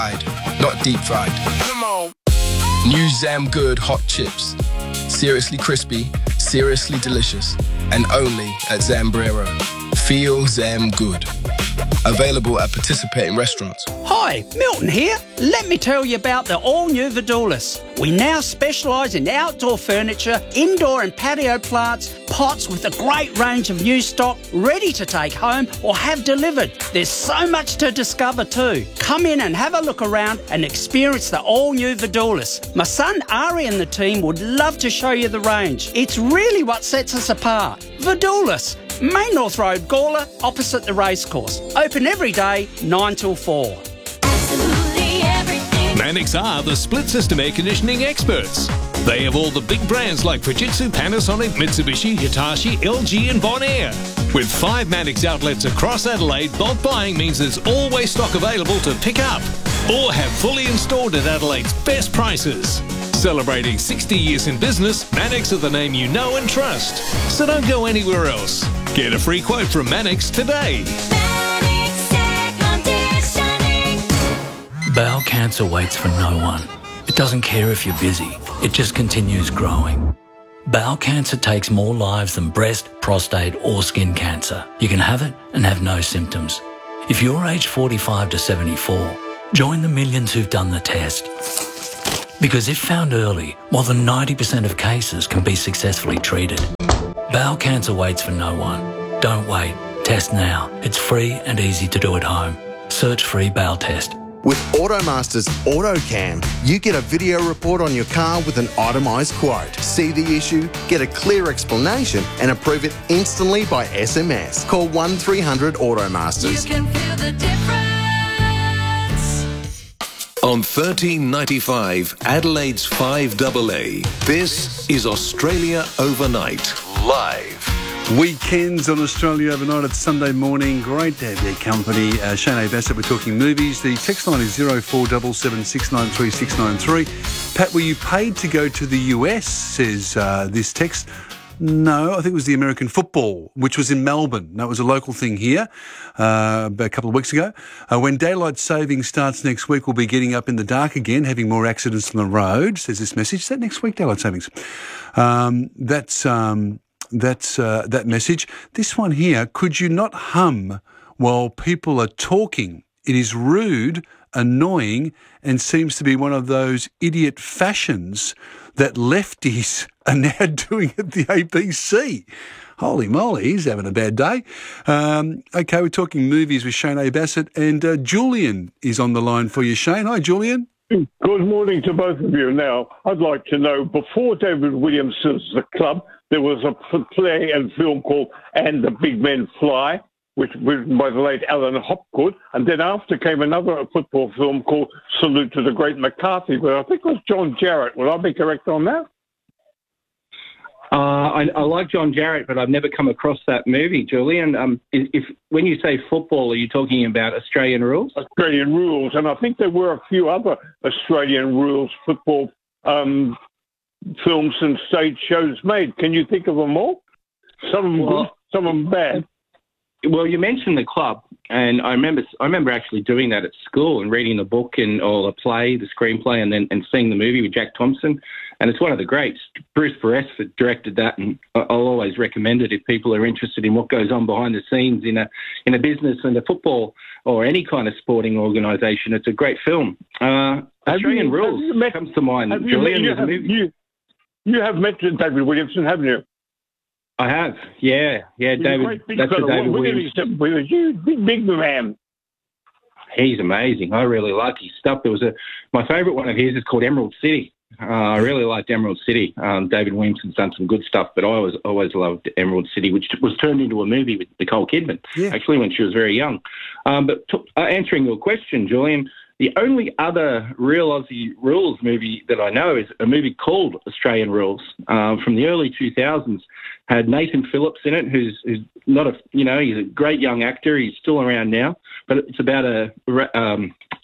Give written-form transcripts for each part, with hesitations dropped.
not deep fried. Come on. New Zam Good hot chips. Seriously crispy, seriously delicious, and only at Zambrero. Feel Zam Good. Available at participating restaurants. Hi, Milton here. Let me tell you about the all-new Vidulis. We now specialise in outdoor furniture, indoor and patio plants, pots with a great range of new stock ready to take home or have delivered. There's so much to discover too. Come in and have a look around and experience the all-new Vidulis. My son Ari and the team would love to show you the range. It's really what sets us apart. Vidulis, Main North Road, Gawler, opposite the racecourse. Open every day, 9 till 4. Absolutely everything. Mannix are the split system air conditioning experts. They have all the big brands like Fujitsu, Panasonic, Mitsubishi, Hitachi, LG and Bonaire. With 5 Mannix outlets across Adelaide, bulk buying means there's always stock available to pick up or have fully installed at Adelaide's best prices. Celebrating 60 years in business, Mannix are the name you know and trust. So don't go anywhere else. Get a free quote from Mannix today. Mannix Air Conditioning. Bowel cancer waits for no one. It doesn't care if you're busy. It just continues growing. Bowel cancer takes more lives than breast, prostate or skin cancer. You can have it and have no symptoms. If you're aged 45 to 74, join the millions who've done the test. Because if found early, more than 90% of cases can be successfully treated. Bowel cancer waits for no one. Don't wait. Test now. It's free and easy to do at home. Search free bowel test. With Automaster's AutoCam, you get a video report on your car with an itemised quote. See the issue, get a clear explanation and approve it instantly by SMS. Call 1300 Automasters. You can feel the difference. On 1395 Adelaide's 5AA, this is Australia Overnight, live. Weekends on Australia Overnight. It's Sunday morning. Great to have your company. Shane A. Bassett, we're talking movies. The text line is 0477 693 693. Pat, were you paid to go to the US, says this text. No, I think it was the American football, which was in Melbourne. That was a local thing here about a couple of weeks ago. When daylight saving starts next week, we'll be getting up in the dark again, having more accidents on the road, says this message. Is that next week, daylight savings? That's that message. This one here, could you not hum while people are talking? It is rude, annoying, and seems to be one of those idiot fashions that lefties are now doing at the ABC. Holy moly, he's having a bad day. Okay, we're talking movies with Shane A. Bassett, and Julian is on the line for you, Shane. Hi, Julian. Good morning to both of you. Now, I'd like to know, before David Williamson's The Club, there was a play and film called And the Big Men Fly, which was written by the late Alan Hopgood, and then after came another football film called Salute to the Great McCarthy, where I think it was John Jarratt. Would I be correct on that? I like John Jarratt, but I've never come across that movie, Julian. When you say football, are you talking about Australian rules? Australian rules, and I think there were a few other Australian rules football films and stage shows made. Can you think of them all? Some of them good, some of them bad. Well, you mentioned The Club, and I remember actually doing that at school and reading the book or the play, the screenplay, and seeing the movie with Jack Thompson. And it's one of the greats. Bruce Beresford directed that, and I'll always recommend it if people are interested in what goes on behind the scenes in a business and a football or any kind of sporting organisation. It's a great film. Australian Rules comes to mind. Julian, you have met David Williamson, haven't you? I have, yeah, David. That's a David Williamson. Big man. He's amazing. I really like his stuff. My favourite one of his is called Emerald City. I really liked Emerald City. David Williamson's done some good stuff, but I always loved Emerald City, which was turned into a movie with Nicole Kidman, actually, when she was very young. But answering your question, Julian, the only other real Aussie rules movie that I know is a movie called Australian Rules from the early 2000s. Had Nathan Phillips in it, who's not he's a great young actor. He's still around now, but it's about a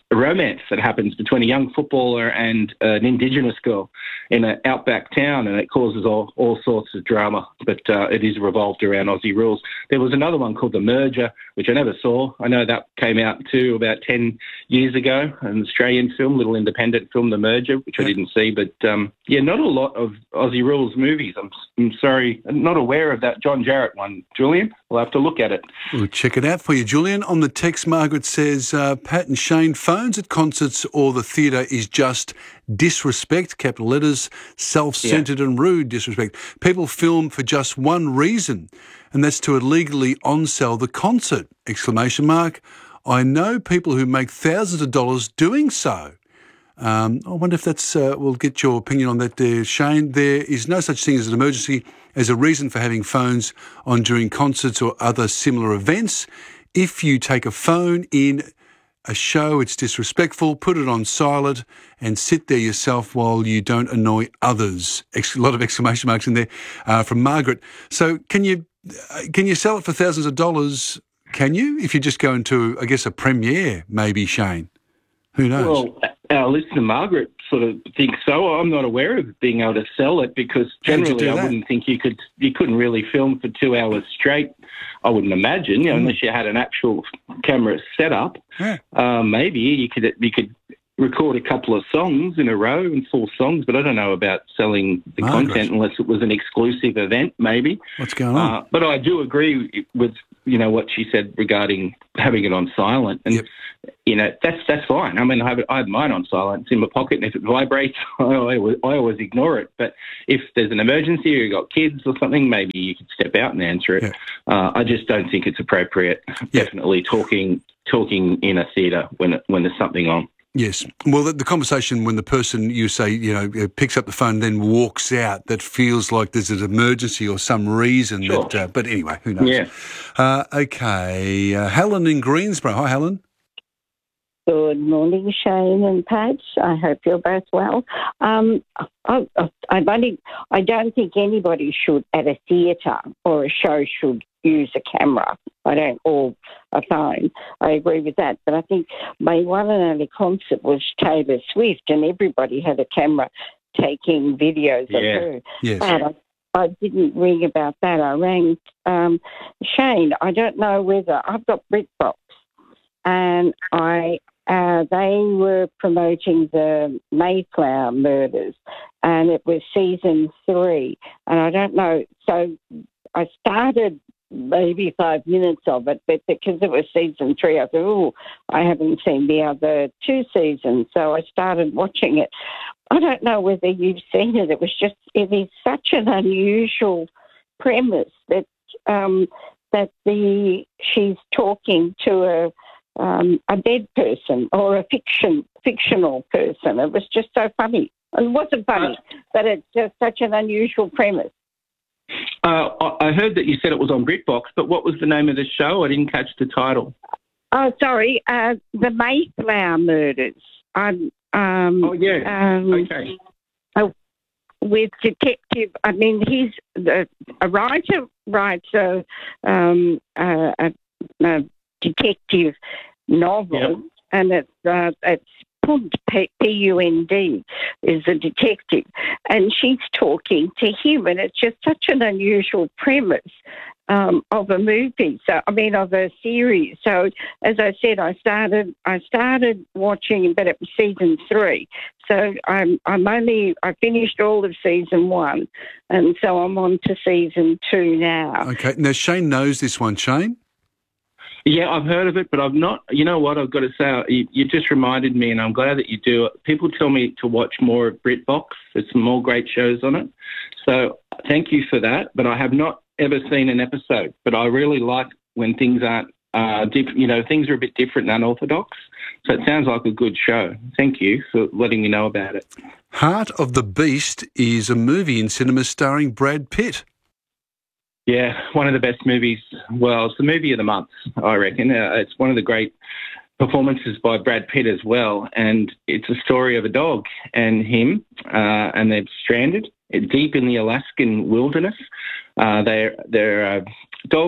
romance that happens between a young footballer and an Indigenous girl in an outback town, and it causes all sorts of drama. But it is revolved around Aussie rules. There was another one called The Merger, which I never saw. I know that came out too about 10 years ago, an Australian film, little independent film, The Merger, which I didn't see. But not a lot of Aussie rules movies. I'm sorry, I'm not aware of that John Jarratt one. Julian, we'll have to look at it. We'll check it out for you, Julian. On the text, Margaret says, Pat and Shane, phones at concerts or the theatre is just disrespect, capital letters, self-centred and rude disrespect. People film for just one reason, and that's to illegally on-sell the concert, ! I know people who make thousands of dollars doing so. I wonder if that's, we'll get your opinion on that there, Shane. There is no such thing as an emergency as a reason for having phones on during concerts or other similar events. If you take a phone in a show, it's disrespectful. Put it on silent and sit there yourself while you don't annoy others. A lot of exclamation marks in there from Margaret. So can you sell it for thousands of dollars? Can you? If you just go into, I guess, a premiere, maybe, Shane. Who knows? Well, our listener Margaret sort of thinks so. I'm not aware of being able to sell it because generally I wouldn't think you couldn't really film for 2 hours straight. I wouldn't imagine, unless you had an actual camera set up. Yeah. Maybe you could record a couple of songs in a row and full songs, but I don't know about selling the content unless it was an exclusive event, maybe. What's going on? But I do agree with, what she said regarding having it on silent. And, that's fine. I mean, I have mine on silent. It's in my pocket, and if it vibrates, I always ignore it. But if there's an emergency or you've got kids or something, maybe you could step out and answer it. Yeah. I just don't think it's appropriate, definitely talking in a theatre when there's something on. Yes. Well, the conversation when the person, you say, picks up the phone and then walks out, that feels like there's an emergency or some reason. Sure. But anyway, who knows? Yeah. Okay. Helen in Greensboro. Hi, Helen. Good morning, Shane and Pat. I hope you're both well. I don't think anybody should, at a theatre or a show, should use a camera. Or a phone. I agree with that. But I think my one and only concert was Taylor Swift, and everybody had a camera taking videos of her. Yes. But I didn't ring about that. I rang Shane. I don't know whether I've got BritBox, and they were promoting the Mayflower murders, and it was season 3, and I don't know. So I started maybe 5 minutes of it, but because it was season 3, I thought, I haven't seen the other 2 seasons, so I started watching it. I don't know whether you've seen it. It is such an unusual premise that she's talking to a dead person or a fictional person. It was just so funny. It wasn't funny, but it's just such an unusual premise. I heard that you said it was on BritBox, but what was the name of the show? I didn't catch the title. Oh, sorry, the Mayflower murders. Okay. With detective, he's a writer writes a detective novel, and it's Pund, P-U-N-D, is a detective, and she's talking to him, and it's just such an unusual premise of a movie, of a series. So, as I said, I started watching, but it was season 3. So I finished all of season 1, and so I'm on to season 2 now. Okay, now Shane knows this one, Shane? Yeah, I've heard of it, but I've not. You know what? I've got to say, you just reminded me, and I'm glad that you do it. People tell me to watch more of BritBox. There's some more great shows on it. So thank you for that. But I have not ever seen an episode. But I really like when things aren't, things are a bit different and unorthodox. So it sounds like a good show. Thank you for letting me know about it. Heart of the Beast is a movie in cinemas starring Brad Pitt. Yeah, one of the best movies. Well, it's the movie of the month, I reckon. It's one of the great performances by Brad Pitt as well, and it's a story of a dog and him, and they're stranded deep in the Alaskan wilderness. Their dog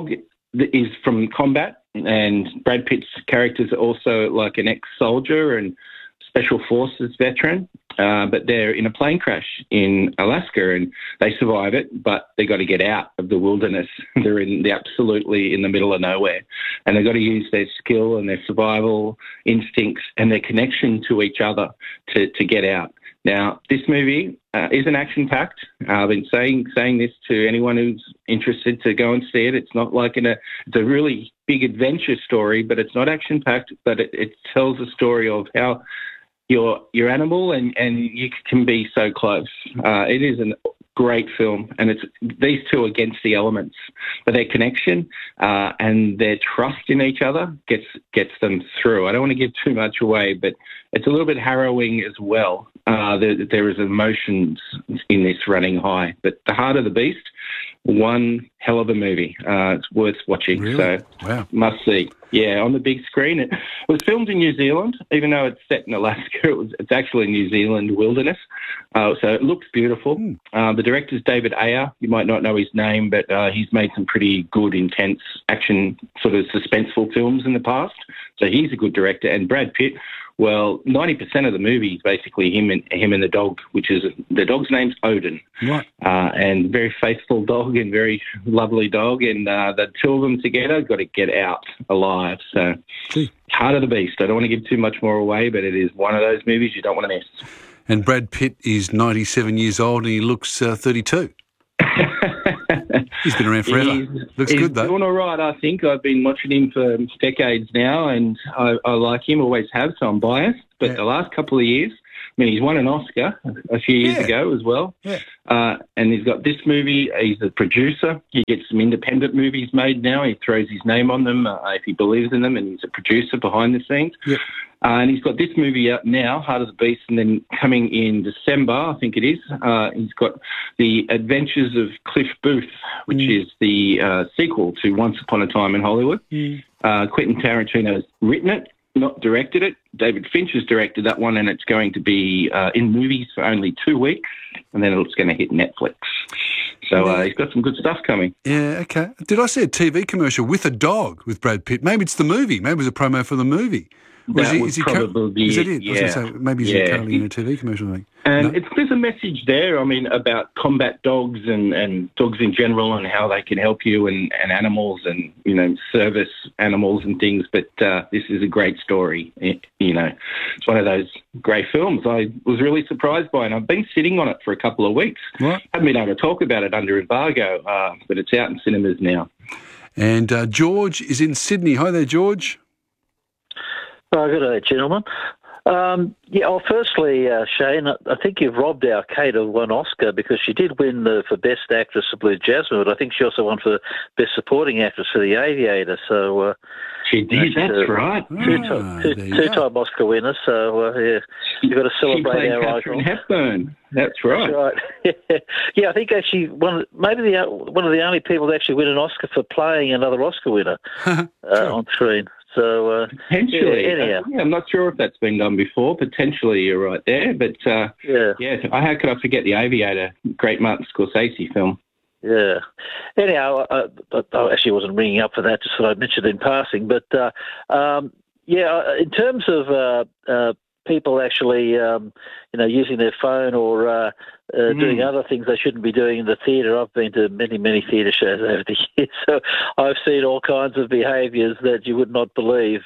is from combat, and Brad Pitt's character's also like an ex-soldier and special forces veteran, but they're in a plane crash in Alaska and they survive it, but they got to get out of the wilderness. They're absolutely in the middle of nowhere, and they've got to use their skill and their survival instincts and their connection to each other to get out. Now, this movie isn't action-packed. I've been saying this to anyone who's interested to go and see it. It's not like it's a really big adventure story, but it's not action-packed, but it tells a story of how your animal and you can be so close. It is a great film, and it's these two against the elements, but their connection and their trust in each other gets them through. I don't want to give too much away, but it's a little bit harrowing as well. There is emotions in this running high, but The Heart of the Beast, one hell of a movie. It's worth watching. Really? So Wow. Must see. Yeah, on the big screen. It was filmed in New Zealand, even though it's set in Alaska. It's actually New Zealand wilderness. So it looks beautiful. The director's David Ayer. You might not know his name, but he's made some pretty good, intense action, sort of suspenseful films in the past. So he's a good director. And Brad Pitt, well, 90% of the movie is basically him and the dog, which is the dog's name's Odin. Right. And very faithful dog and very lovely dog. And the two of them together got to get out alive. So Heart of the Beast. I don't want to give too much more away, but it is one of those movies you don't want to miss. And Brad Pitt is 97 years old and he looks 32. He's been around forever. Looks good, though. He's doing all right, I think. I've been watching him for decades now, and I like him, always have, so I'm biased. But the last couple of years, I mean, he's won an Oscar a few years ago as well. Yeah. And he's got this movie. He's a producer. He gets some independent movies made now. He throws his name on them if he believes in them, and he's a producer behind the scenes. Yep. And he's got this movie out now, Heart of the Beast, and then coming in December, I think it is, he's got The Adventures of Cliff Booth, which is the sequel to Once Upon a Time in Hollywood. Quentin Tarantino's written it, not directed it. David Finch has directed that one, and it's going to be in movies for only 2 weeks, and then it's going to hit Netflix. So he's got some good stuff coming. Yeah, okay. Did I see a TV commercial with a dog with Brad Pitt? Maybe it's the movie. Maybe it was a promo for the movie. That would probably be is it? it, I was gonna say, maybe he's currently in a TV commercial. I think. And there's a message there, I mean, about combat dogs and dogs in general and how they can help you and animals and, you know, service animals and things. But this is a great story. You know, it's one of those great films I was really surprised by, and I've been sitting on it for a couple of weeks. Right. Haven't been able to talk about it under embargo, but it's out in cinemas now. And George is in Sydney. Hi there, George. Good day, gentlemen. Firstly, Shane, I think you've robbed our Kate of one Oscar because she did win for Best Actress for Blue Jasmine, but I think she also won for Best Supporting Actress for The Aviator. So she did. That's right. Two-time Oscar winner. So you've got to celebrate our Katharine Hepburn. That's right. That's right. Yeah, I think actually one of the only people to actually win an Oscar for playing another Oscar winner on screen. So potentially, anyhow. I'm not sure if that's been done before. Potentially, you're right there. But how could I forget The Aviator? Great Martin Scorsese film. Yeah. Anyhow, I actually wasn't ringing up for that. Just thought I'd mention it in passing. But in terms of people actually, using their phone or doing other things they shouldn't be doing in the theatre. I've been to many, many theatre shows over the years, so I've seen all kinds of behaviours that you would not believe.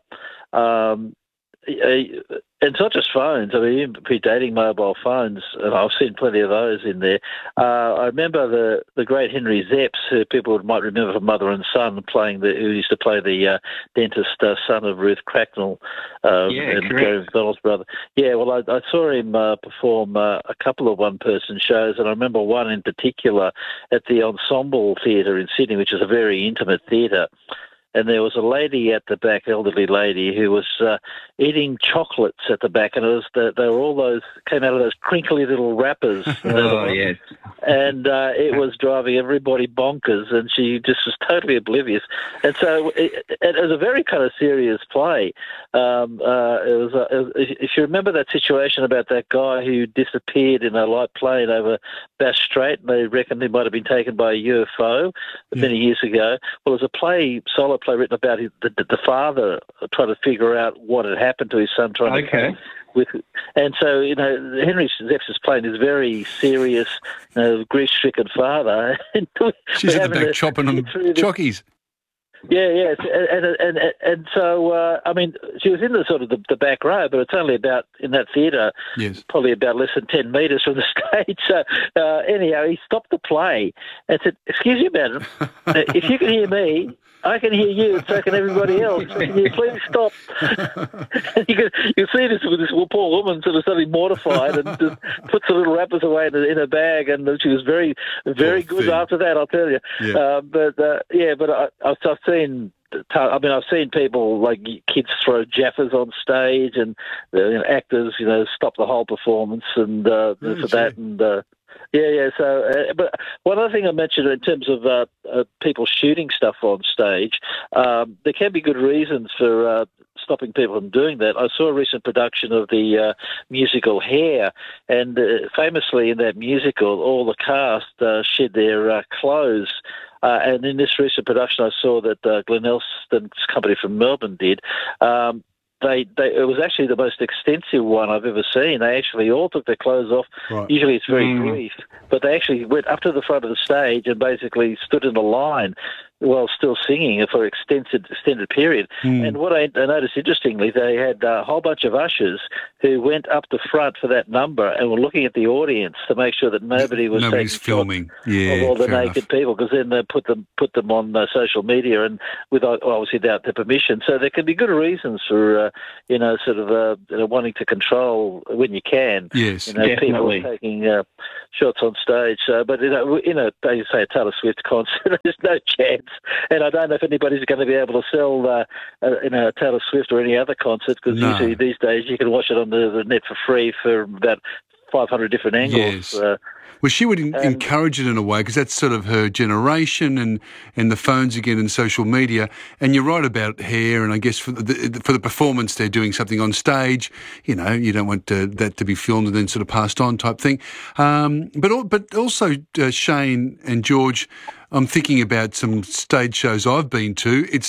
And it's not just phones. I mean, even predating mobile phones, and I've seen plenty of those in there. I remember the great Henry Zepps, who people might remember from Mother and Son, who used to play the dentist son of Ruth Cracknell and Gary McDonald's brother. Yeah, well, I saw him perform a couple of one-person shows, and I remember one in particular at the Ensemble Theatre in Sydney, which is a very intimate theatre. and there was a lady at the back, elderly lady, who was eating chocolates at the back, and they were all those, came out of those crinkly little wrappers. Oh, yes. And it was driving everybody bonkers, and she just was totally oblivious. And so it was a very kind of serious play. If you remember that situation about that guy who disappeared in a light plane over Bass Strait, and they reckoned he might have been taken by a UFO many years ago. Well, there's a solo play written about the father trying to figure out what had happened to his son, trying to and so, Henry Zepps' playing this very serious, grief-stricken father. She's at the back chopping them chockies. Yeah, and so she was in the sort of the back row, but it's only about in that theatre, probably about less than 10 metres from the stage. So anyhow, he stopped the play and said, "Excuse me, madam, if you can hear me, I can hear you, and so can everybody else. Can you please stop?" You can see this with this poor woman sort of suddenly mortified and just puts the little wrappers away in her bag, and she was very, very good after that, I'll tell you. Yeah. I've seen. I've seen people like kids throw jaffas on stage, and actors, stop the whole performance, and for that, and. So, but one other thing I mentioned in terms of people shooting stuff on stage, there can be good reasons for stopping people from doing that. I saw a recent production of the musical Hair, and famously in that musical, all the cast shed their clothes. And in this recent production, I saw that Glenn Elston's company from Melbourne did. It was actually the most extensive one I've ever seen. They actually all took their clothes off. Right. Usually it's very brief, but they actually went up to the front of the stage and basically stood in a line while still singing for an extended period. And what I noticed, interestingly, they had a whole bunch of ushers who went up the front for that number and were looking at the audience to make sure that nobody's taking filming of all the naked people, because then they put them on social media and without their permission. So there can be good reasons for wanting to control when you can. Yes, people taking shots on stage. But in a say a Taylor Swift concert, there's no chance. And I don't know if anybody's going to be able to sell Taylor Swift or any other concert, because usually these days you can watch it on the net for free for about 500 different angles. Yes. Well, she would encourage it in a way, because that's sort of her generation, and the phones again and social media. And you're right about Hair, and I guess for the performance, they're doing something on stage. You don't want that to be filmed and then sort of passed on type thing. But also Shane and George, I'm thinking about some stage shows I've been to. It's,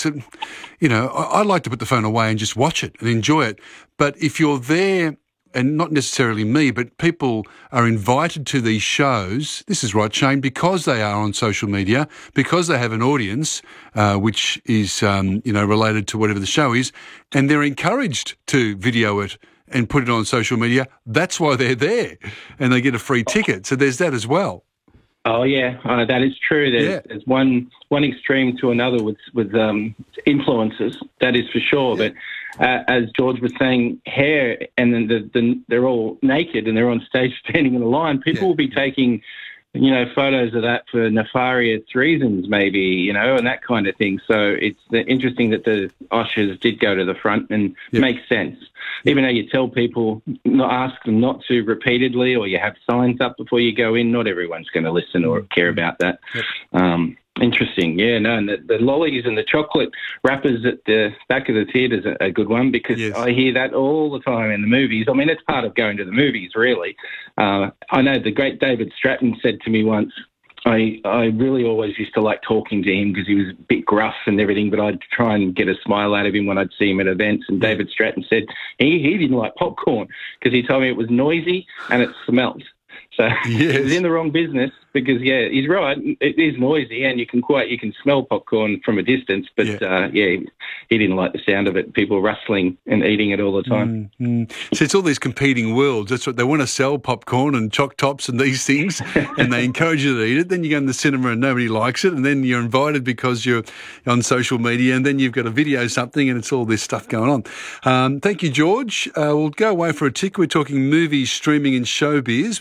I like to put the phone away and just watch it and enjoy it. But if you're there, and not necessarily me, but people are invited to these shows, this is right, Shane, because they are on social media, because they have an audience, which is, related to whatever the show is, and they're encouraged to video it and put it on social media. That's why they're there, and they get a free ticket. So there's that as well. Oh yeah, that is true. There's one extreme to another with influencers. That is for sure. Yeah. But as George was saying, Hair, and then they're all naked and they're on stage standing in a line. People will be taking, photos of that for nefarious reasons, maybe, and that kind of thing. So it's interesting that the ushers did go to the front, and makes sense. Even though you tell people, ask them not to repeatedly, or you have signs up before you go in, not everyone's going to listen or care about that. Interesting. Yeah, no, and the lollies and the chocolate wrappers at the back of the theatre is a good one, because I hear that all the time in the movies. I mean, it's part of going to the movies, really. I know the great David Stratton said to me once, I really always used to like talking to him because he was a bit gruff and everything, but I'd try and get a smile out of him when I'd see him at events. And David Stratton said he didn't like popcorn because he told me it was noisy and it smelt. So he was in the wrong business, because, he's right. It is noisy, and you can smell popcorn from a distance. But, he didn't like the sound of it, people rustling and eating it all the time. So it's all these competing worlds. That's what they want to sell, popcorn and choc tops and these things, and they encourage you to eat it. Then you go in the cinema and nobody likes it, and then you're invited because you're on social media, and then you've got to video something, and it's all this stuff going on. Thank you, George. We'll go away for a tick. We're talking movies, streaming and showbiz with Shane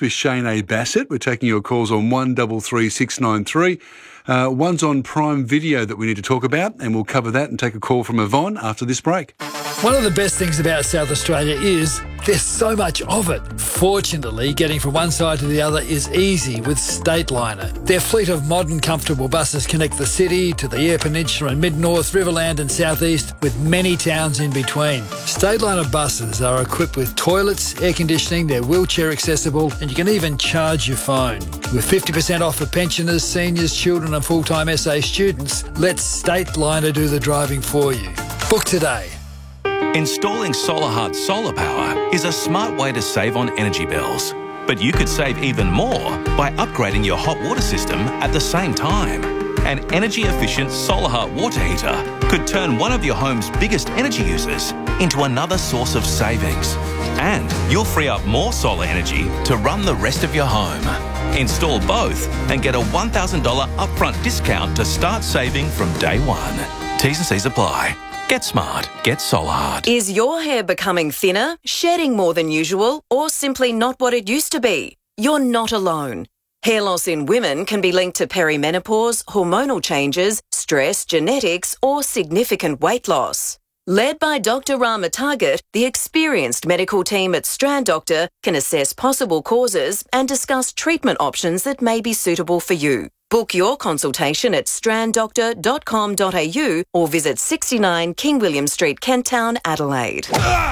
Shane Bassett. We're taking your calls on 133693. One's on Prime Video that we need to talk about, and we'll cover that and take a call from Yvonne after this break. One of the best things about South Australia is there's so much of it. Fortunately, getting from one side to the other is easy with Stateliner. Their fleet of modern, comfortable buses connect the city to the Eyre Peninsula and Mid-North, Riverland and South East, with many towns in between. Stateliner buses are equipped with toilets, air conditioning, they're wheelchair accessible, and you can even charge your phone. With 50% off for pensioners, seniors, children and full-time SA students, let Stateliner do the driving for you. Book today. Installing SolarHut solar power is a smart way to save on energy bills. But you could save even more by upgrading your hot water system at the same time. An energy-efficient SolarHut water heater could turn one of your home's biggest energy users into another source of savings. And you'll free up more solar energy to run the rest of your home. Install both and get a $1,000 upfront discount to start saving from day one. T's and C's apply. Get smart. Get SolarHut. Is your hair becoming thinner, shedding more than usual, or simply not what it used to be? You're not alone. Hair loss in women can be linked to perimenopause, hormonal changes, stress, genetics, or significant weight loss. Led by Dr. Rama Target, the experienced medical team at Strand Doctor can assess possible causes and discuss treatment options that may be suitable for you. Book your consultation at stranddoctor.com.au or visit 69 King William Street, Kent Town, Adelaide.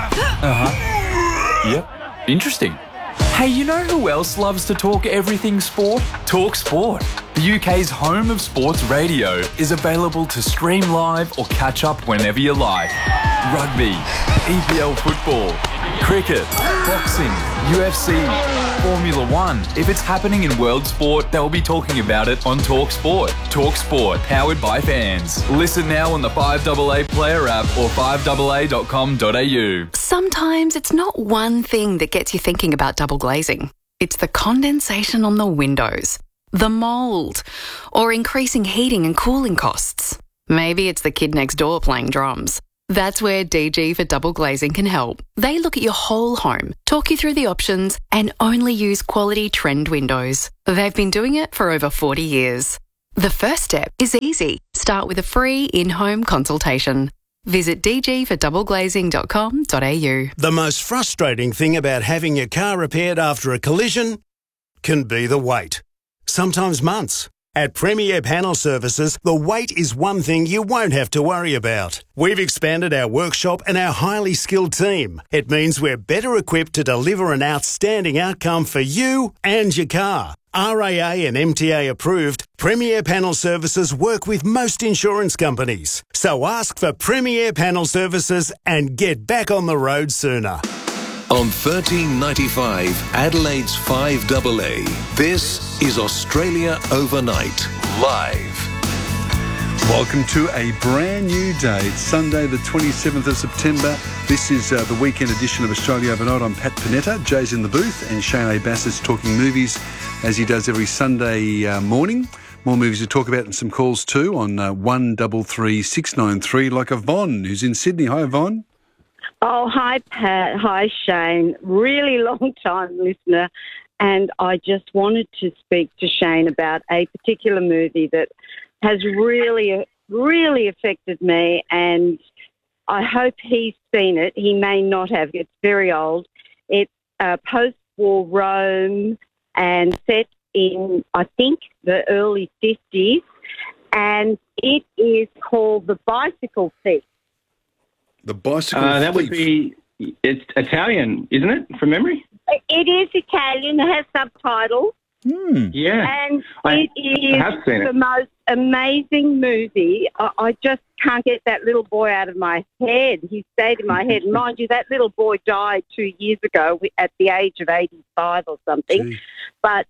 Yep. Interesting. Hey, you know who else loves to talk everything sport? Talk Sport. The UK's home of sports radio is available to stream live or catch up whenever you like. Rugby, EPL football, cricket, boxing, UFC, Formula One. If it's happening in world sport, they'll be talking about it on Talk Sport. Talk Sport, powered by fans. Listen now on the 5AA Player app or 5AA.com.au. Sometimes it's not one thing that gets you thinking about double glazing. It's the condensation on the windows, the mould, or increasing heating and cooling costs. Maybe it's the kid next door playing drums. That's where DG for Double Glazing can help. They look at your whole home, talk you through the options, and only use quality trend windows. They've been doing it for over 40 years. The first step is easy. Start with a free in-home consultation. Visit dgfordoubleglazing.com.au. The most frustrating thing about having your car repaired after a collision can be the wait. Sometimes months. At Premier Panel Services, the wait is one thing you won't have to worry about. We've expanded our workshop and our highly skilled team. It means we're better equipped to deliver an outstanding outcome for you and your car. RAA and MTA approved, Premier Panel Services work with most insurance companies. So ask for Premier Panel Services and get back on the road sooner. On 1395 Adelaide's 5AA, this is Australia Overnight, live. Welcome to a brand new day. It's Sunday the 27th of September. This is the weekend edition of Australia Overnight. I'm Pat Panetta, Jay's in the booth, and Shane Bassett's talking movies as he does every Sunday morning. More movies to talk about and some calls too on 133693, like Yvonne, who's in Sydney. Hi, Yvonne. Oh, hi, Pat. Hi, Shane. Really long-time listener. And I just wanted to speak to Shane about a particular movie that has really, really affected me. And I hope he's seen it. He may not have. It's very old. It's post-war Rome and set in, I think, the early 50s. And it is called The Bicycle Thief. The Bicycle That Thief. would be, it's Italian, isn't it, from memory? It is Italian. It has subtitles. Yeah. And I it have seen is it. the most amazing movie. I just can't get that little boy out of my head. He stayed in my head. And mind you, that little boy died 2 years ago at the age of 85 or something. Gee. But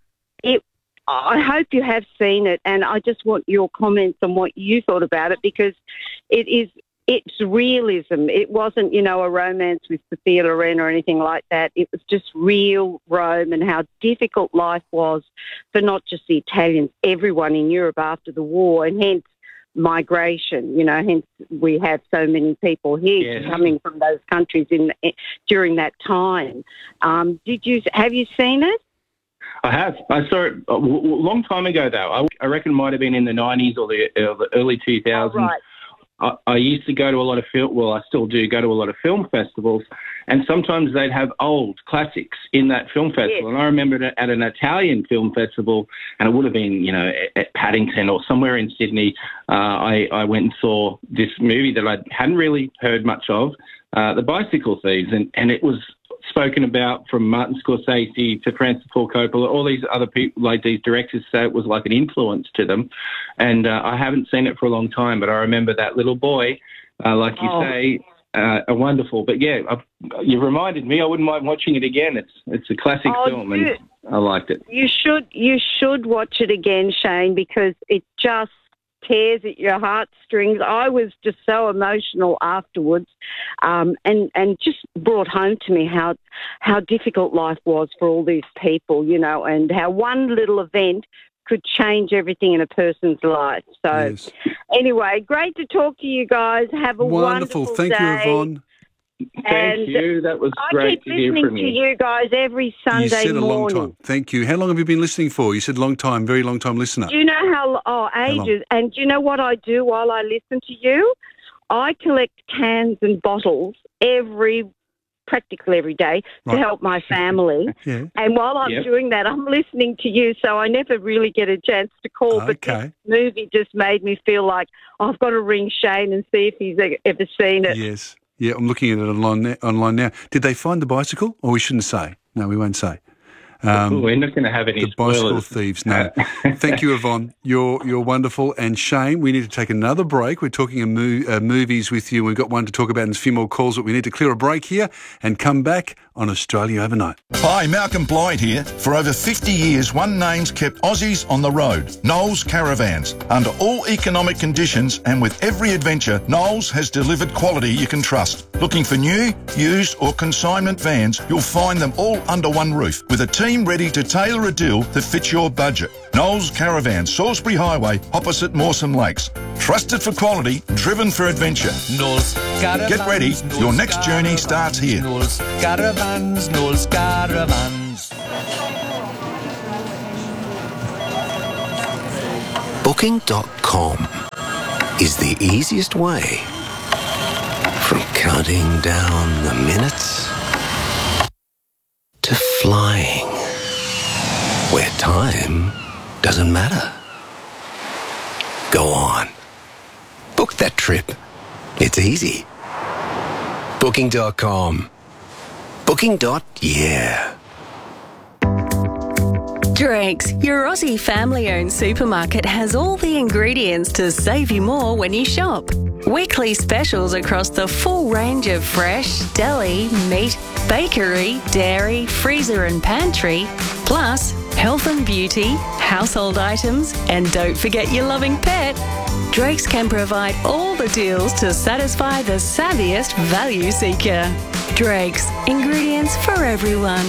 I hope you have seen it, and I just want your comments on what you thought about it, because it's realism. It wasn't, a romance with Sophia Loren or anything like that. It was just real Rome and how difficult life was for not just the Italians, everyone in Europe after the war, and hence migration, hence we have so many people here coming from those countries during that time. Have you seen it? I have. I saw it a long time ago, though. I reckon it might have been in the 90s or the early 2000s. Oh, right. I used to go to a lot of I still do go to a lot of film festivals, and sometimes they'd have old classics in that film festival. Yes. And I remember it at an Italian film festival, and it would have been, at Paddington or somewhere in Sydney. I went and saw this movie that I hadn't really heard much of, The Bicycle Thieves, and it was spoken about from Martin Scorsese to Francis Ford Coppola, all these other people, like these directors, say it was like an influence to them. And I haven't seen it for a long time, but I remember that little boy, like you say, wonderful. But yeah, you reminded me. I wouldn't mind watching it again. It's a classic film, and I liked it. You should watch it again, Shane, because it just tears at your heartstrings. I was just so emotional afterwards, and just brought home to me how difficult life was for all these people, and how one little event could change everything in a person's life. So anyway, great to talk to you guys. Have a wonderful Thank day. you, Yvonne. Thank you. That was great to hear from you. I keep listening to you guys every Sunday You said a long morning. time. Thank you. How long have you been listening for? You said long time, very long time listener. Do you know ages. And do you know what I do while I listen to you? I collect cans and bottles practically every day to help my family. Yeah. And while I'm doing that, I'm listening to you, so I never really get a chance to call. But this movie just made me feel like I've got to ring Shane and see if he's ever seen it. Yes. Yeah, I'm looking at it online now. Did they find the bicycle? Or we shouldn't say. No, we won't say. We're not going to have any The Bicycle spoilers. Thieves, no. Thank you, Yvonne. You're wonderful. And Shane, we need to take another break. We're talking movies with you. We've got one to talk about and a few more calls, but we need to clear a break here and come back on Australia Overnight. Hi, Malcolm Blyde here. For over 50 years, one name's kept Aussies on the road, Knowles Caravans. Under all economic conditions and with every adventure, Knowles has delivered quality you can trust. Looking for new, used or consignment vans, you'll find them all under one roof with a team ready to tailor a deal that fits your budget. Knowles Caravans, Salisbury Highway, opposite Mawson Lakes. Trusted for quality, driven for adventure. Knowles Caravans. Get ready, your next journey starts here. Knowles Caravans, Knowles Caravans. Booking.com is the easiest way from counting down the minutes to flying where time doesn't matter. Go on. Book that trip. It's easy. Booking.com. Booking.yeah. Drake's, your Aussie family-owned supermarket, has all the ingredients to save you more when you shop. Weekly specials across the full range of fresh, deli, meat, bakery, dairy, freezer and pantry, plus health and beauty, household items, and don't forget your loving pet. Drake's can provide all the deals to satisfy the savviest value seeker. Drake's, ingredients for everyone.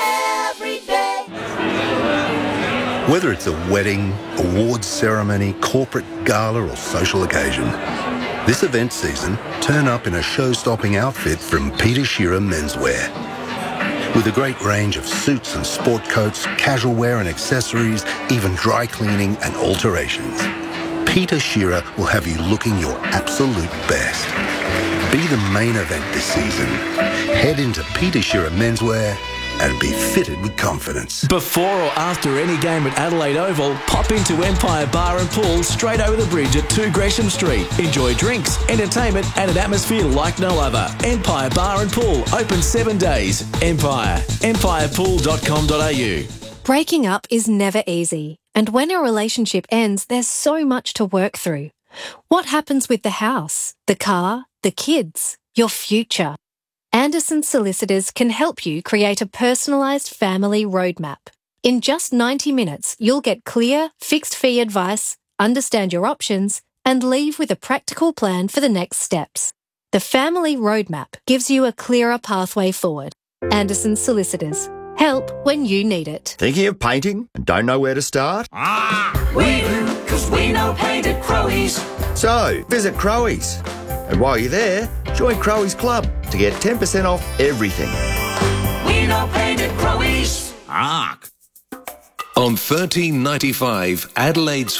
Whether it's a wedding, awards ceremony, corporate gala or social occasion, this event season, turn up in a show-stopping outfit from Peter Shearer Menswear. With a great range of suits and sport coats, casual wear and accessories, even dry cleaning and alterations, Peter Shearer will have you looking your absolute best. Be the main event this season. Head into Peter Shearer Menswear and be fitted with confidence. Before or after any game at Adelaide Oval, pop into Empire Bar and Pool straight over the bridge at 2 Gresham Street. Enjoy drinks, entertainment and an atmosphere like no other. Empire Bar and Pool, open 7 days. Empire, empirepool.com.au. Breaking up is never easy, and when a relationship ends, there's so much to work through. What happens with the house, the car, the kids, your future? Anderson Solicitors can help you create a personalised family roadmap. In just 90 minutes, you'll get clear, fixed-fee advice, understand your options, and leave with a practical plan for the next steps. The Family Roadmap gives you a clearer pathway forward. Anderson Solicitors. Help when you need it. Thinking of painting and don't know where to start? We do, 'cause we know paint at Crowies. So, visit Crowies. And while you're there, join Crowies Club to get 10% off everything. We know paint at Crowies. On 1395 Adelaide's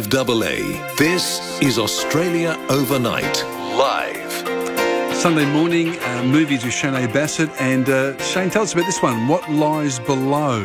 5AA, this is Australia Overnight, live. Sunday morning, movies with Shane Bassett. And Shane, tell us about this one, What Lies Below.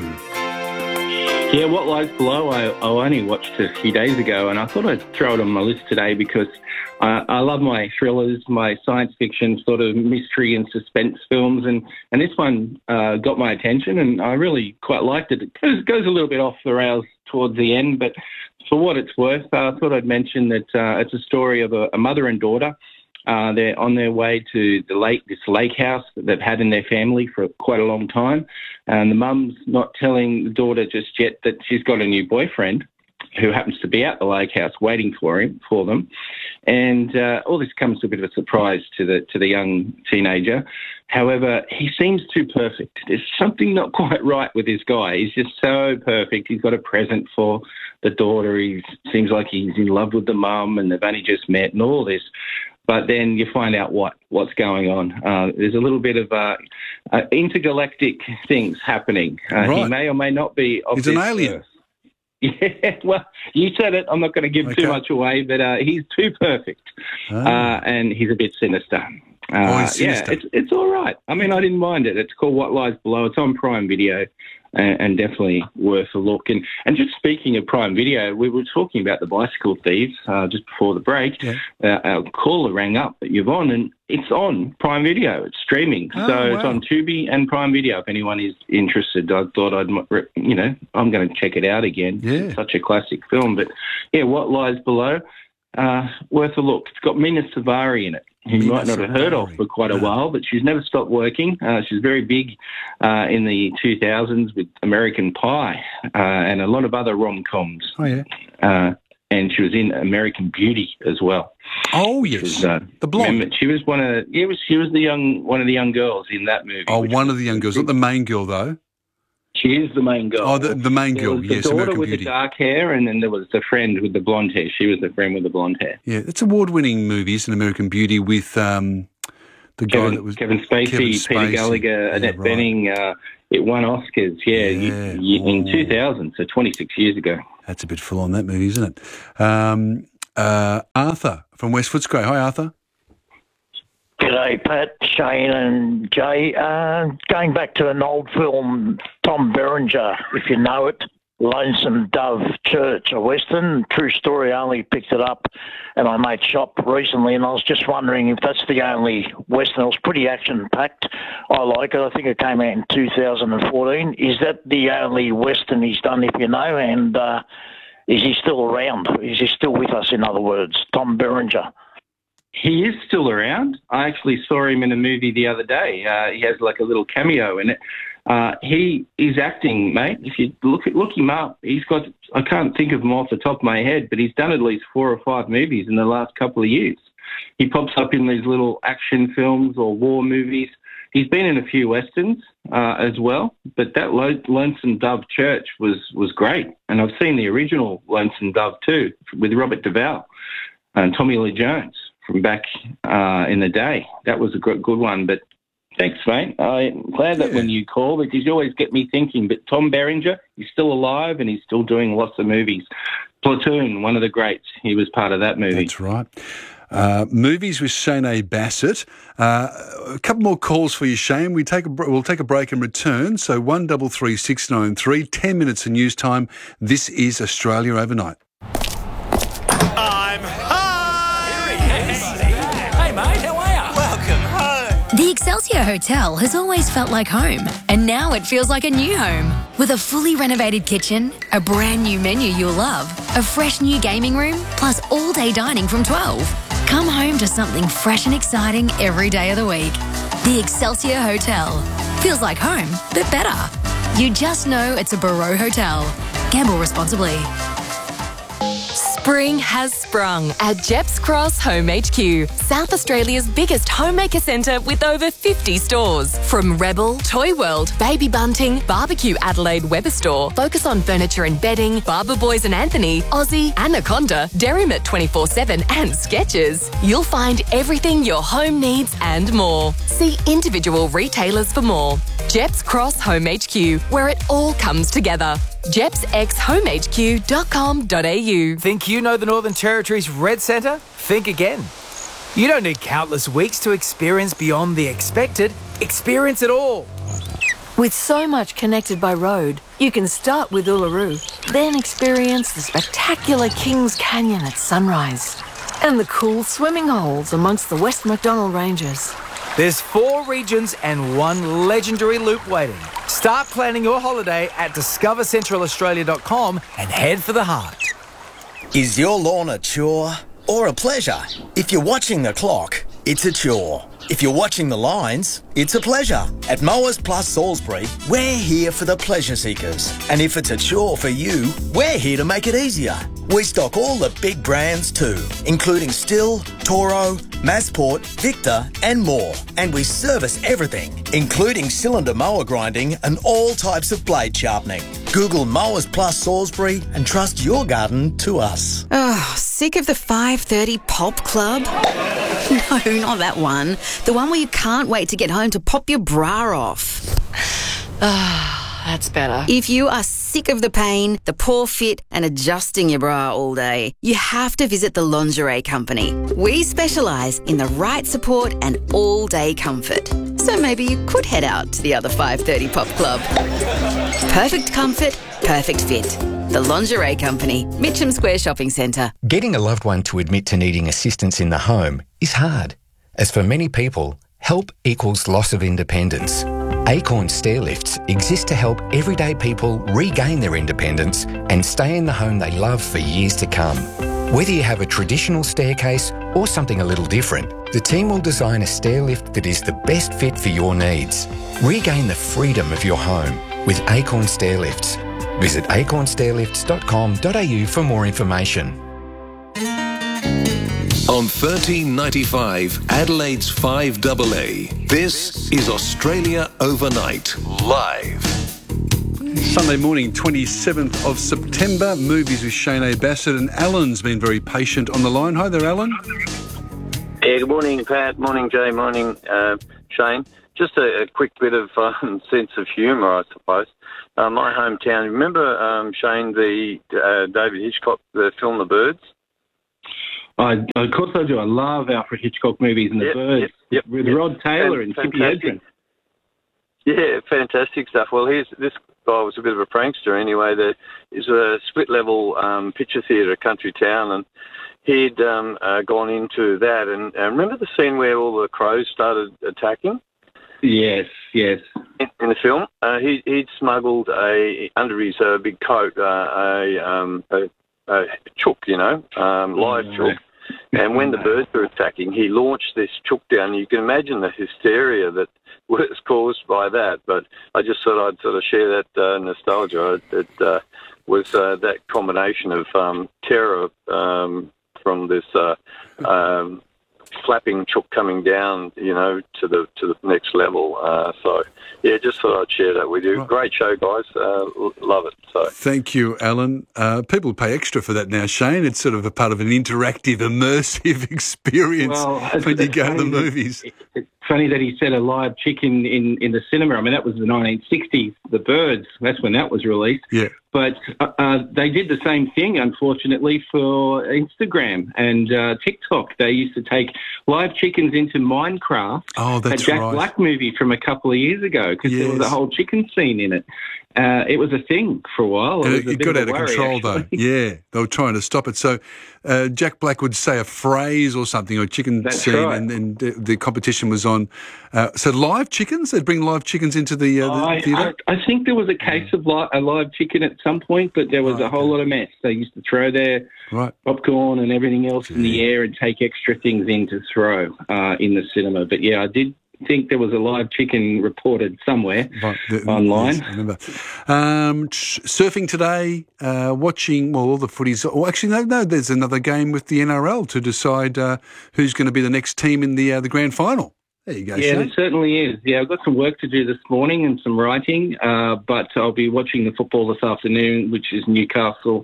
Yeah, What Lies Below, I only watched a few days ago, and I thought I'd throw it on my list today because I love my thrillers, my science fiction sort of mystery and suspense films, and this one got my attention, and I really quite liked it. It goes a little bit off the rails towards the end, but for what it's worth, I thought I'd mention that it's a story of a mother and daughter. They're on their way to this lake house that they've had in their family for quite a long time. And the mum's not telling the daughter just yet that she's got a new boyfriend who happens to be at the lake house waiting for them. And all this comes to a bit of a surprise to the young teenager. However, he seems too perfect. There's something not quite right with this guy. He's just so perfect. He's got a present for the daughter. He seems like he's in love with the mum and they've only just met and all this. But then you find out what's going on. There's a little bit of intergalactic things happening. Right. He may or may not be of He's an alien. Yeah, well, you said it. I'm not going to give too much away, but he's too perfect. And he's a bit sinister. He's sinister. Yeah, it's all right. I mean, I didn't mind it. It's called What Lies Below. It's on Prime Video. And definitely worth a look. And just speaking of Prime Video, we were talking about the Bicycle Thieves just before the break. Yeah. Our caller rang up at Yvonne, and it's on Prime Video. It's streaming. It's on Tubi and Prime Video. If anyone is interested, I thought I'm going to check it out again. Yeah. It's such a classic film. But, yeah, What Lies Below, worth a look. It's got Mina Savari in it. You might not have heard of for quite a while, but she's never stopped working. She's very big in the 2000s with American Pie and a lot of other rom-coms. Oh, yeah. And she was in American Beauty as well. Oh, yes. The blonde. She was one of the young girls in that movie. Oh, one of the young girls. Not the main girl, though. She is the main girl. Oh, the main girl, yes, the daughter American with Beauty. The dark hair, and then there was the friend with the blonde hair. She was the friend with the blonde hair. Yeah, it's award-winning movies in American Beauty with the guy that was... Kevin Spacey, Peter Gallagher, Annette Bening. It won Oscars, in 2000, so 26 years ago. That's a bit full on, that movie, isn't it? Arthur from West Footscray. Hi, Arthur. G'day, Pat, Shane and Jay. Going back to an old film, Tom Berenger, if you know it, Lonesome Dove Church, a Western. True story, I only picked it up at my mate's shop recently, and I was just wondering if that's the only Western. It was pretty action-packed. I like it. I think it came out in 2014. Is that the only Western he's done, if you know? And is he still around? Is he still with us, in other words? Tom Berenger. He is still around. I actually saw him in a movie the other day. He has like a little cameo in it. He is acting, mate. If you look him up, he's got, I can't think of them off the top of my head, but he's done at least 4 or 5 movies in the last couple of years. He pops up in these little action films or war movies. He's been in a few Westerns as well, but that Lonesome Dove Church was great. And I've seen the original Lonesome Dove too, with Robert Duvall and Tommy Lee Jones from back in the day. That was a good one, but thanks, mate. I'm glad that when you call, because you always get me thinking, but Tom Berenger, he's still alive and he's still doing lots of movies. Platoon, one of the greats, he was part of that movie. That's right. Movies with Shane Bassett. A couple more calls for you, Shane. We'll take a break and return. So 133 693, 10 minutes of news time. This is Australia Overnight. I'm home! Hey, mate, how are you? Welcome home. The Excelsior Hotel has always felt like home, and now it feels like a new home. With a fully renovated kitchen, a brand new menu you'll love, a fresh new gaming room, plus all-day dining from 12. Come home to something fresh and exciting every day of the week. The Excelsior Hotel. Feels like home, but better. You just know it's a Barreau Hotel. Gamble responsibly. Spring has sprung at Jeps Cross Home HQ, South Australia's biggest homemaker centre with over 50 stores. From Rebel, Toy World, Baby Bunting, Barbecue Adelaide Weatherstore, Focus on Furniture and Bedding, Barber Boys and Anthony, Aussie, Anaconda, Derrimut 24/7 and Skechers. You'll find everything your home needs and more. See individual retailers for more. Jeps Cross Home HQ, where it all comes together. jepsxhomehq.com.au. Think you know the Northern Territory's Red Centre? Think again. You don't need countless weeks to experience beyond the expected. Experience it all. With so much connected by road, you can start with Uluru, then experience the spectacular Kings Canyon at sunrise and the cool swimming holes amongst the West MacDonnell Ranges. There's 4 regions and 1 legendary loop waiting. Start planning your holiday at discovercentralaustralia.com and head for the heart. Is your lawn a chore or a pleasure? If you're watching the clock, it's a chore. If you're watching the lines, it's a pleasure. At Mowers Plus Salisbury, we're here for the pleasure seekers. And if it's a chore for you, we're here to make it easier. We stock all the big brands too, including Stihl, Toro, Massport, Victor and more. And we service everything, including cylinder mower grinding and all types of blade sharpening. Google Mowers Plus Salisbury and trust your garden to us. Oh, sick of the 5:30 pop club? No, not that one. The one where you can't wait to get home to pop your bra off. Ah, that's better. If you are sick of the pain, the poor fit and adjusting your bra all day, you have to visit the Lingerie Company. We specialise in the right support and all-day comfort. So maybe you could head out to the other 5:30 pop club. Perfect comfort, perfect fit. The Lingerie Company, Mitcham Square Shopping Centre. Getting a loved one to admit to needing assistance in the home is hard, as for many people, help equals loss of independence. Acorn Stairlifts exist to help everyday people regain their independence and stay in the home they love for years to come. Whether you have a traditional staircase or something a little different, the team will design a stairlift that is the best fit for your needs. Regain the freedom of your home with Acorn Stairlifts. Visit acornstairlifts.com.au for more information. On 1395 Adelaide's 5AA, this is Australia Overnight, live. Sunday morning, 27th of September, movies with Shane A. Bassett, and Alan's been very patient on the line. Hi there, Alan. Yeah, good morning, Pat. Morning, Jay. Morning, Shane. Just a quick bit of sense of humour, I suppose. My hometown, remember, Shane, the David Hitchcock, the film The Birds? Of course I do. I love Alfred Hitchcock movies and The Birds with Rod Taylor and Tippi Hedren. Yeah, fantastic stuff. Well, this guy was a bit of a prankster anyway. There is a split-level picture theatre, country town, and he'd gone into that. And remember the scene where all the crows started attacking? Yes. In the film, he'd smuggled under his big coat a chook, live chook. And when the birds were attacking, he launched this chook down. You can imagine the hysteria that was caused by that. But I just thought I'd sort of share that nostalgia. It was that combination of terror from this flapping chook coming down, to the next level. So, yeah, just thought I'd share that with you. Right. Great show, guys. Love it. So thank you, Alan. People pay extra for that now, Shane. It's sort of a part of an interactive, immersive experience when you go to the movies. It's funny that he said a live chicken in the cinema. I mean, that was the 1960s, The Birds. That's when that was released. Yeah. But they did the same thing, unfortunately, for Instagram and TikTok. They used to take live chickens into Minecraft. Oh, that's a Jack right. Black movie from a couple of years ago because there was a whole chicken scene in it. It was a thing for a while. It got out of control, though. Yeah, they were trying to stop it. So Jack Black would say a phrase or something, or a chicken scene, right. and the competition was on. So live chickens? They'd bring live chickens into the theatre? I think there was a case of a live chicken at some point, but there was a whole lot of mess. They used to throw their popcorn and everything else in the air and take extra things in to throw in the cinema. But, yeah, I did think there was a live chicken reported somewhere online. Yes, I remember. Surfing today, watching all the footies. Well, actually, no, there's another game with the NRL to decide who's going to be the next team in the grand final. There you go, Yeah, Shane. there certainly is. Yeah, I've got some work to do this morning and some writing, but I'll be watching the football this afternoon, which is Newcastle.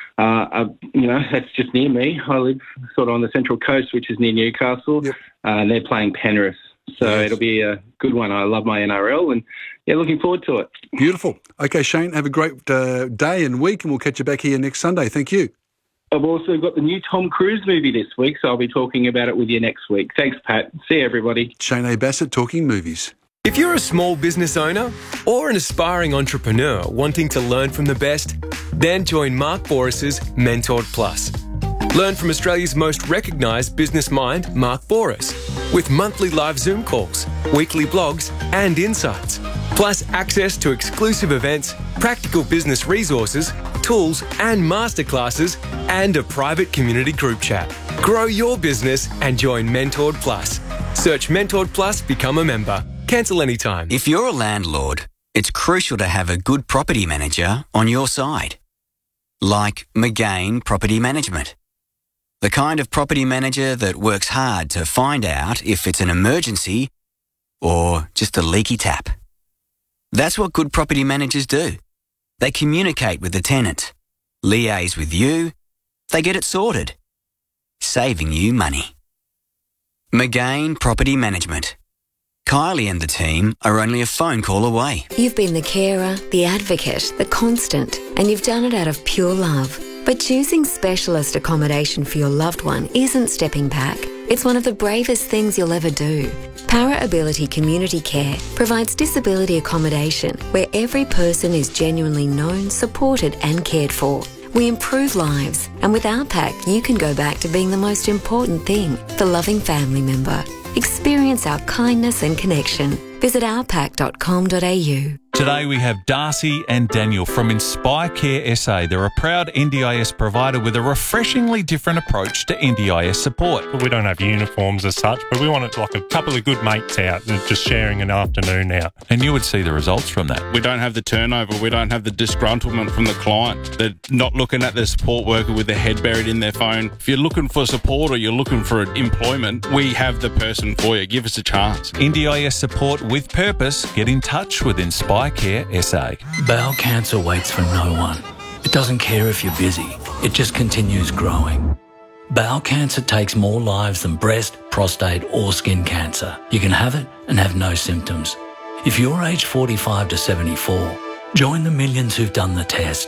That's just near me. I live sort of on the Central Coast, which is near Newcastle, and they're playing Penrith. So it'll be a good one. I love my NRL and, looking forward to it. Beautiful. Okay, Shane, have a great day and week, and we'll catch you back here next Sunday. Thank you. I've also got the new Tom Cruise movie this week, so I'll be talking about it with you next week. Thanks, Pat. See you, everybody. Shane A. Bassett, Talking Movies. If you're a small business owner or an aspiring entrepreneur wanting to learn from the best, then join Mark Boris's Mentored Plus. Learn from Australia's most recognised business mind, Mark Boris, with monthly live Zoom calls, weekly blogs and insights, plus access to exclusive events, practical business resources, tools and masterclasses, and a private community group chat. Grow your business and join Mentored Plus. Search Mentored Plus, become a member. Cancel anytime. If you're a landlord, it's crucial to have a good property manager on your side. Like McGain Property Management. The kind of property manager that works hard to find out if it's an emergency or just a leaky tap. That's what good property managers do. They communicate with the tenant, liaise with you, they get it sorted, saving you money. McGain Property Management. Kylie and the team are only a phone call away. You've been the carer, the advocate, the constant, and you've done it out of pure love. But choosing specialist accommodation for your loved one isn't stepping back. It's one of the bravest things you'll ever do. Para Ability Community Care provides disability accommodation where every person is genuinely known, supported and cared for. We improve lives, and with our pack, you can go back to being the most important thing, the loving family member. Experience our kindness and connection. Visit ourpack.com.au. Today we have Darcy and Daniel from Inspire Care SA. They're a proud NDIS provider with a refreshingly different approach to NDIS support. We don't have uniforms as such, but we want it like a couple of good mates out and just sharing an afternoon out. And you would see the results from that. We don't have the turnover. We don't have the disgruntlement from the client. They're not looking at the support worker with their head buried in their phone. If you're looking for support or you're looking for employment, we have the person for you. Give us a chance. NDIS support with purpose. Get in touch with Inspire Care SA. Bowel cancer waits for no one. It doesn't care if you're busy. It just continues growing. Bowel cancer takes more lives than breast, prostate or skin cancer. You can have it and have no symptoms. If you're aged 45 to 74, join the millions who've done the test.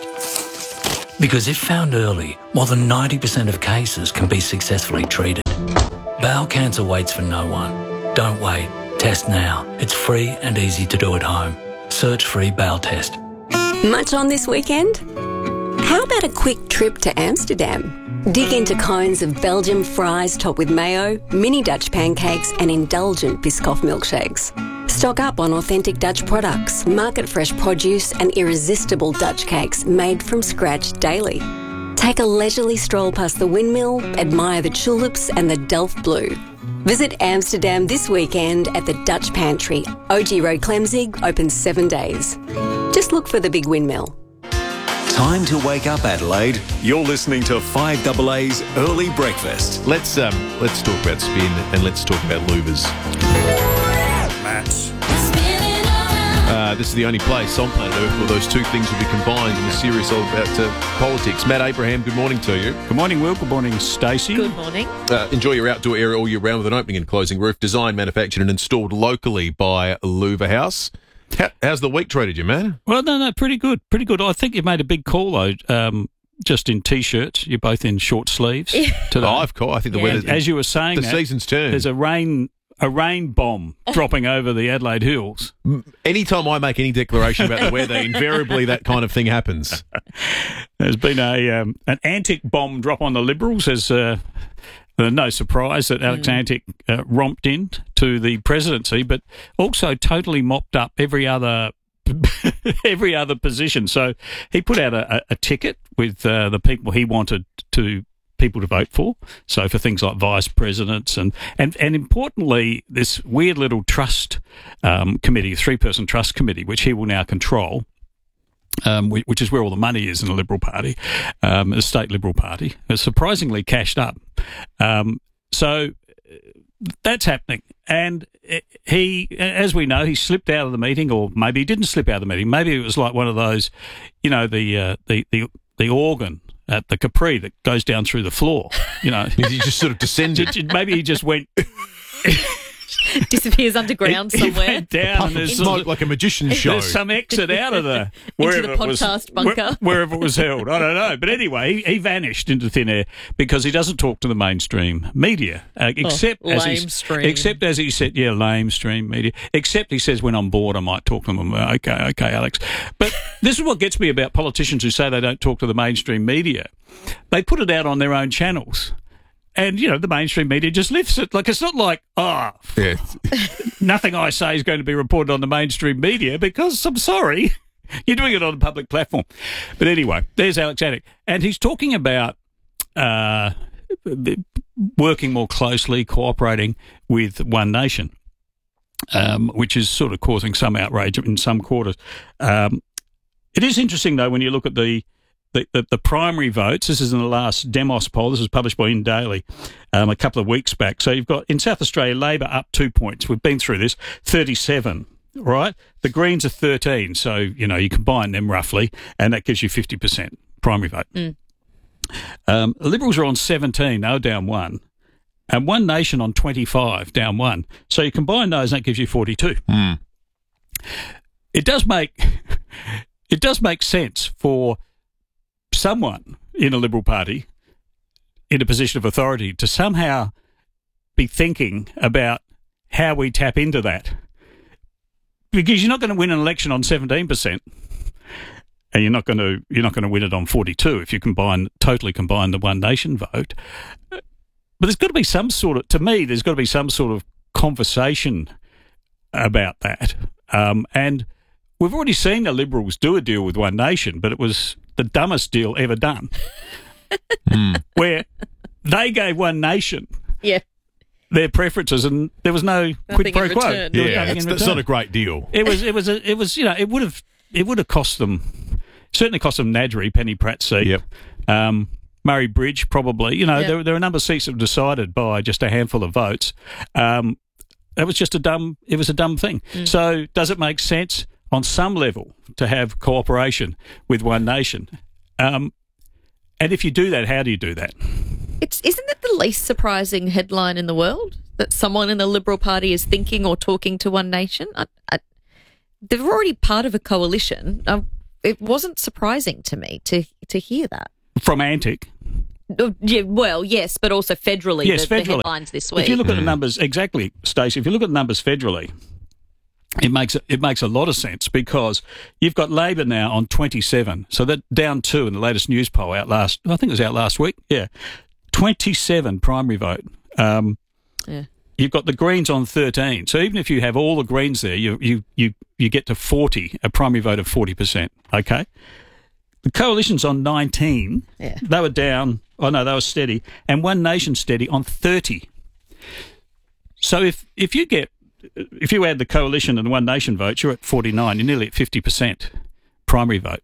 Because if found early, more than 90% of cases can be successfully treated. Bowel cancer waits for no one. Don't wait. Test now. It's free and easy to do at home. Search free bowel test. Much on this weekend? How about a quick trip to Amsterdam? Dig into cones of Belgian fries topped with mayo, mini Dutch pancakes and indulgent Biscoff milkshakes. Stock up on authentic Dutch products, market fresh produce and irresistible Dutch cakes made from scratch daily. Take a leisurely stroll past the windmill, admire the tulips and the Delft Blue. Visit Amsterdam this weekend at the Dutch Pantry. OG Road Clemzig, open 7 days. Just look for the big windmill. Time to wake up, Adelaide. You're listening to 5AA's Early Breakfast. Let's talk about spin and let's talk about louvers. Matt. This is the only place on planet Earth where those two things will be combined in a series about politics. Matt Abraham, good morning to you. Good morning, Will. Good morning, Stacey. Good morning. Enjoy your outdoor area all year round with an opening and closing roof, designed, manufactured and installed locally by Louver House. How's the week treated you, man? Well, no, pretty good. Pretty good. I think you made a big call, though, just in T-shirts. You're both in short sleeves today. Oh, of course. I think the weather... As you were saying, the season's turned. There's a rain bomb dropping over the Adelaide Hills. Anytime I make any declaration about the weather, invariably that kind of thing happens. There's been an Antic bomb drop on the Liberals. There's no surprise that Alex Antic romped in to the presidency, but also totally mopped up every other position. So he put out a ticket with the people he wanted people to vote for. So for things like vice presidents and importantly, this weird little trust committee, a 3-person trust committee, which he will now control. Which is where all the money is in the Liberal Party, the state Liberal Party, is surprisingly cashed up. So that's happening. And he, as we know, he slipped out of the meeting, or maybe he didn't slip out of the meeting. Maybe it was like one of those, the organ at the Capri that goes down through the floor. He just sort of descended. Maybe he just went... disappears underground somewhere. He went down and there's like a magician's show. There's some exit out of the into the podcast bunker. Wherever it was held. I don't know. But anyway, he vanished into thin air because he doesn't talk to the mainstream media. Except as he said, lamestream media. Except he says, when I'm bored, I might talk to them. Okay, Alex. But this is what gets me about politicians who say they don't talk to the mainstream media. They put it out on their own channels. And, the mainstream media just lifts it. Like, it's not like, nothing I say is going to be reported on the mainstream media because, I'm sorry, you're doing it on a public platform. But anyway, there's Alex Attic. And he's talking about working more closely, cooperating with One Nation, which is sort of causing some outrage in some quarters. It is interesting, though, when you look at the primary votes. This is in the last Demos poll. This was published by In Daily a couple of weeks back. So you've got, in South Australia, Labor up 2 points. We've been through this, 37, right? The Greens are 13. So, you combine them roughly, and that gives you 50% primary vote. The Liberals are on 17, they're down 1. And One Nation on 25, down 1. So you combine those, and that gives you 42. It does make sense for someone in a Liberal Party in a position of authority to somehow be thinking about how we tap into that, because you're not going to win an election on 17%, and you're not going to win it on 42 if you totally combine the One Nation vote. But there's got to be some sort of conversation about that, and we've already seen the Liberals do a deal with One Nation, but it was the dumbest deal ever done, where they gave One Nation their preferences, and there was no quid pro quo. That's not a great deal. It would have cost them, certainly cost them Nadri, Penny Pratt's seat. Murray Bridge probably. There are a number of seats that were decided by just a handful of votes. It was a dumb thing. So does it make sense on some level to have cooperation with One Nation? And if you do that, how do you do that? Isn't it the least surprising headline in the world that someone in the Liberal Party is thinking or talking to One Nation? They're already part of a coalition. It wasn't surprising to me to hear that. From Antic? Yeah, well, yes, but also federally. Yes, the federally. Headlines this week. If you look at the numbers, exactly, Stacey, if you look at the numbers federally, it makes a lot of sense, because you've got Labor now on 27, so that down 2 in the latest news poll I think it was out last week. 27 primary vote. You've got the Greens on 13, so even if you have all the Greens there, you get to 40, a primary vote of 40%. Okay, the Coalition's on 19. They were down. Oh no, they were steady, and One Nation steady on 30. So if you add the Coalition and the One Nation votes, you're at 49. You're nearly at 50% primary vote.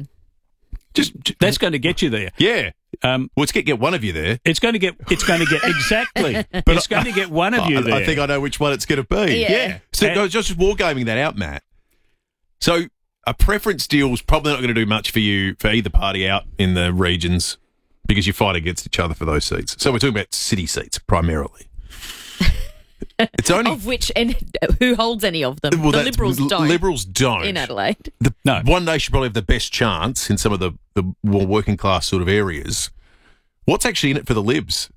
That's going to get you there. Yeah. Well, it's going to get one of you there. It's going to get exactly. But it's going to get one of you there. I think I know which one it's going to be. Yeah. So just wargaming that out, Matt. So a preference deal's probably not going to do much for you, for either party out in the regions, because you fight against each other for those seats. So we're talking about city seats primarily. It's only of which, and who holds any of them? Well, the Liberals don't. Liberals don't in Adelaide. No. One Nation probably have the best chance in some of the more working class sort of areas. What's actually in it for the Libs?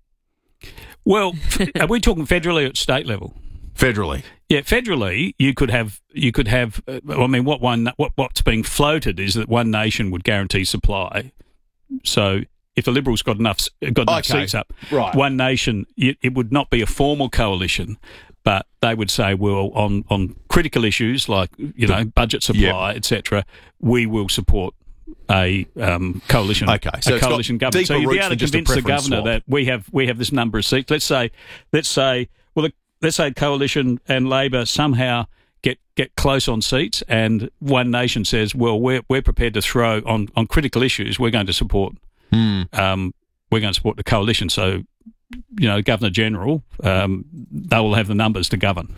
Well, are we talking federally or at state level? Federally. Yeah, federally, you could have. I mean, what's being floated is that One Nation would guarantee supply. So if the Liberals got enough seats up, right. One Nation, it would not be a formal coalition, but they would say, well, on critical issues like budget supply, etc., we will support a coalition. Okay, so a coalition government. So you'd be able to convince the governor that we have this number of seats. Let's say Coalition and Labor somehow get close on seats, and One Nation says, well, we're prepared to throw on critical issues. We're going to support. We're going to support the coalition. So, Governor General, they will have the numbers to govern.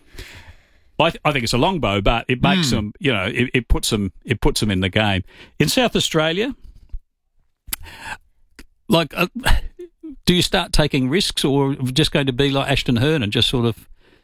I think it's a long bow, but it makes them. It puts them in the game. In South Australia, do you start taking risks, or just going to be like Ashton Hearn and just sort of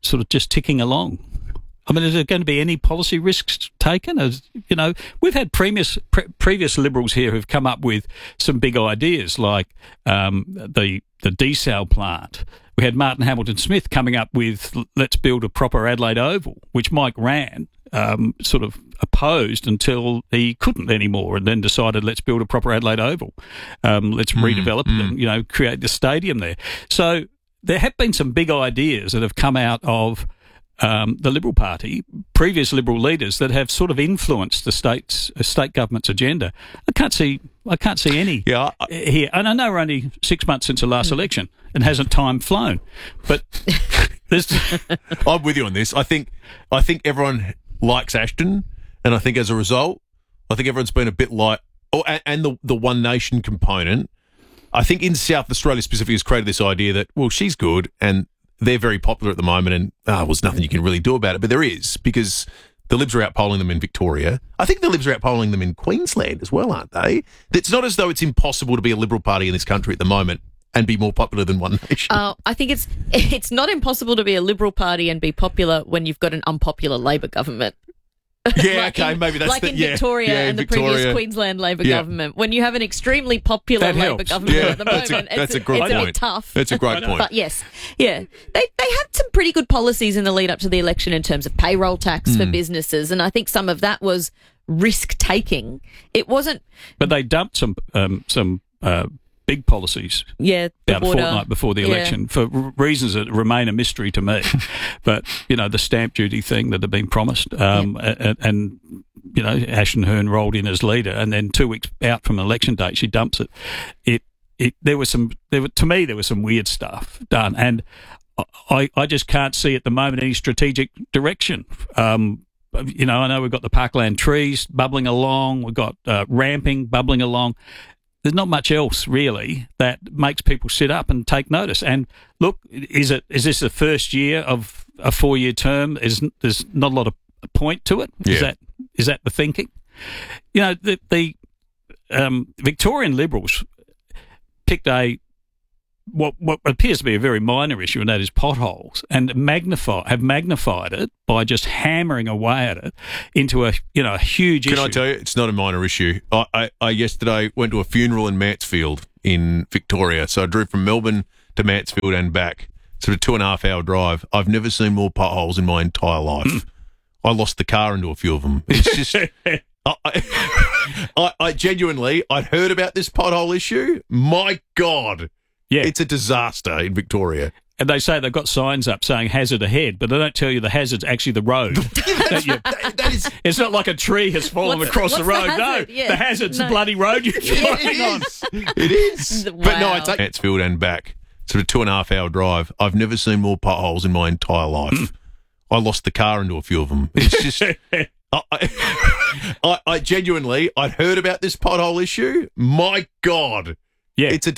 sort of just ticking along. I mean, is there going to be any policy risks taken? As you know, we've had previous Liberals here who've come up with some big ideas, like the desal plant. We had Martin Hamilton Smith coming up with let's build a proper Adelaide Oval, which Mike Rann sort of opposed until he couldn't anymore, and then decided let's build a proper Adelaide Oval. Let's redevelop it and create the stadium there. So there have been some big ideas that have come out of the Liberal Party, previous Liberal leaders that have sort of influenced the state government's agenda. I can't see any here. And I know we're only 6 months since the last election and hasn't time flown, but there's. I'm with you on this. I think everyone likes Ashton, and I think as a result, I think everyone's been a bit like, and the One Nation component. I think in South Australia specifically has created this idea that, well, she's good and they're very popular at the moment, and there's nothing you can really do about it. But there is, because the Libs are outpolling them in Victoria. I think the Libs are outpolling them in Queensland as well, aren't they? It's not as though it's impossible to be a Liberal Party in this country at the moment and be more popular than One Nation. I think it's not impossible to be a Liberal Party and be popular when you've got an unpopular Labor government. Yeah, maybe that's in Victoria and the previous Queensland Labor government. When you have an extremely popular Labor government at the moment, it's a bit tough. That's a great point. But yes, they had some pretty good policies in the lead up to the election in terms of payroll tax for businesses, and I think some of that was risk taking. It wasn't, but they dumped some big policies about a fortnight before the election for reasons that remain a mystery to me. But, the stamp duty thing that had been promised, and Ashton Hearn rolled in as leader, and then 2 weeks out from election date, she dumps it. There was some weird stuff done, and I just can't see at the moment any strategic direction. I know we've got the Parkland trees bubbling along, we've got ramping bubbling along. There's not much else really that makes people sit up and take notice. And look, is this the first year of a 4-year term? There's not a lot of point to it. Yeah. Is that the thinking? The Victorian Liberals picked what appears to be a very minor issue, and that is potholes, and have magnified it by just hammering away at it into a huge issue. Can I tell you, it's not a minor issue. I yesterday went to a funeral in Mansfield in Victoria, so I drove from Melbourne to Mansfield and back, sort of 2.5 hour drive. I've never seen more potholes in my entire life. I lost the car into a few of them. It's just. I genuinely, I'd heard about this pothole issue. My God. Yeah. It's a disaster in Victoria. And they say they've got signs up saying hazard ahead, but they don't tell you the hazard's actually the road. It's not like a tree has fallen across the road. The hazard's the bloody road you're driving on. It is. Wow. But no, I take Mansfield and back, sort of 2.5 hour drive. I've never seen more potholes in my entire life. I lost the car into a few of them. It's just... I genuinely, I'd heard about this pothole issue. My God. Yeah. It's a